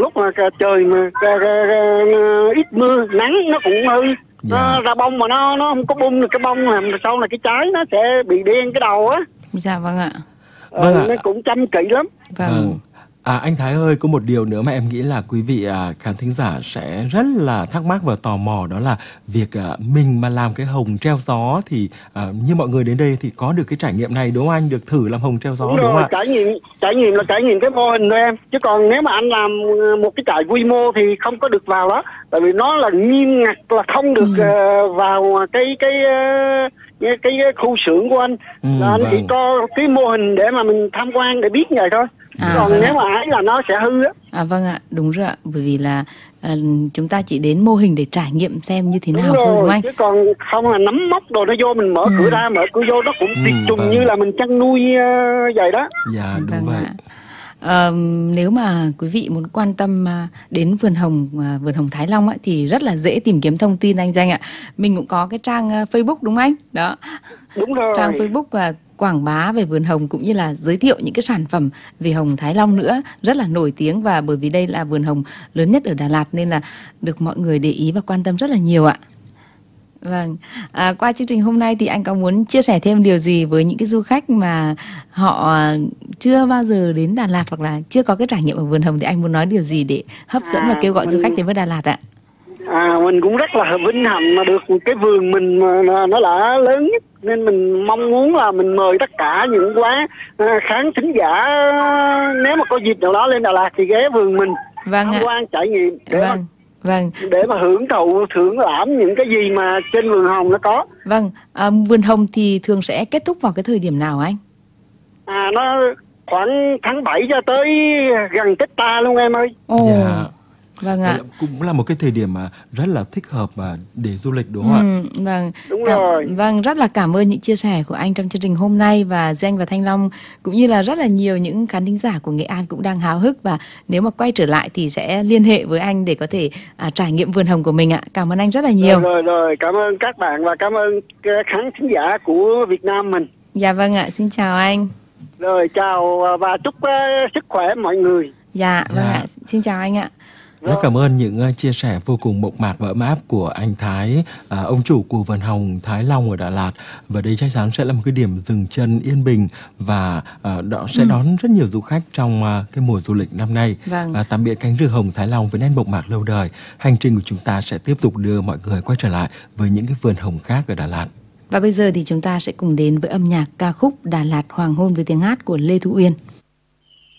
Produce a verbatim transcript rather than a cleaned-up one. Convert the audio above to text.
lúc mà trời mà ít mưa nắng nó cũng hư. Dạ. Nó ra bông mà nó nó không có bung được cái bông, làm sau này cái trái nó sẽ bị đen cái đầu á. Dạ vâng ạ. Vâng ờ, nó cũng chăm kỹ lắm. Vâng. Vâng. À, anh Thái ơi, có một điều nữa mà em nghĩ là quý vị à, khán thính giả sẽ rất là thắc mắc và tò mò, đó là việc à, mình mà làm cái hồng treo gió thì à, như mọi người đến đây thì có được cái trải nghiệm này đúng không anh? Được thử làm hồng treo gió đúng, đúng không ạ? Trải nghiệm, trải nghiệm là trải nghiệm cái mô hình thôi em. Chứ còn nếu mà anh làm một cái trại quy mô thì không có được vào đó. Tại vì nó là nghiêm ngặt là không được ừ. uh, vào cái cái uh, cái, cái khu xưởng của anh. Ừ, là anh vâng. chỉ có cái mô hình để mà mình tham quan để biết vậy thôi. À, còn vâng nếu mà ấy là nó sẽ hư á. À vâng ạ, đúng rồi ạ. Bởi vì là à, chúng ta chỉ đến mô hình để trải nghiệm xem như thế nào đúng thôi rồi, đúng không anh? Chứ còn không là nắm móc đồ nó vô, mình mở ừ. cửa ra, mở cửa vô nó cũng tiệt ừ, trùng vâng. như là mình chăn nuôi uh, vậy đó. Dạ đúng vâng vậy. Ạ. À, nếu mà quý vị muốn quan tâm đến vườn hồng vườn hồng Thái Long ấy, thì rất là dễ tìm kiếm thông tin anh Danh ạ. Mình cũng có cái trang Facebook đúng không anh? Đó. Đúng rồi. Trang Facebook và quảng bá về vườn hồng cũng như là giới thiệu những cái sản phẩm về hồng Thái Long nữa, rất là nổi tiếng, và bởi vì đây là vườn hồng lớn nhất ở Đà Lạt nên là được mọi người để ý và quan tâm rất là nhiều ạ. Vâng, à, qua chương trình hôm nay thì anh có muốn chia sẻ thêm điều gì với những cái du khách mà họ chưa bao giờ đến Đà Lạt hoặc là chưa có cái trải nghiệm ở vườn hồng, thì anh muốn nói điều gì để hấp dẫn à, và kêu gọi mình, du khách đến với Đà Lạt ạ? À, mình cũng rất là vinh hạnh mà được cái vườn mình nó là lớn nhất, nên mình mong muốn là mình mời tất cả những quán khán thính giả nếu mà có dịp nào đó lên Đà Lạt thì ghé vườn mình vâng tham quan trải nghiệm để vâng. mà Vâng. để mà hưởng thụ, thưởng lãm những cái gì mà trên vườn hồng nó có. Vâng, à, vườn hồng thì thường sẽ kết thúc vào cái thời điểm nào anh? À, nó khoảng tháng bảy cho tới gần Tết ta luôn em ơi. Ồ. Dạ. Vâng ạ. Cũng là một cái thời điểm mà rất là thích hợp mà để du lịch đúng không ừ, ạ? Vâng. Đúng cảm, rồi. Vâng, rất là cảm ơn những chia sẻ của anh trong chương trình hôm nay, và Danh và Thanh Long cũng như là rất là nhiều những khán thính giả của Nghệ An cũng đang háo hức, và nếu mà quay trở lại thì sẽ liên hệ với anh để có thể à, trải nghiệm vườn hồng của mình ạ. Cảm ơn anh rất là nhiều. Rồi rồi, rồi. Cảm ơn các bạn và cảm ơn khán thính giả của Việt Nam mình. Dạ vâng ạ, xin chào anh. Rồi chào và chúc uh, sức khỏe mọi người. Dạ vâng dạ. ạ, xin chào anh ạ. Rất cảm ơn những uh, chia sẻ vô cùng mộc mạc và ấm áp của anh Thái, uh, ông chủ của vườn hồng Thái Long ở Đà Lạt. Và đây chắc chắn sẽ là một cái điểm dừng chân yên bình và uh, đó sẽ ừ. đón rất nhiều du khách trong uh, cái mùa du lịch năm nay. Vâng. Uh, tạm biệt cánh rừng hồng Thái Long với nét mộc mạc lâu đời. Hành trình của chúng ta sẽ tiếp tục đưa mọi người quay trở lại với những cái vườn hồng khác ở Đà Lạt. Và bây giờ thì chúng ta sẽ cùng đến với âm nhạc ca khúc Đà Lạt Hoàng hôn với tiếng hát của Lê Thu Uyên.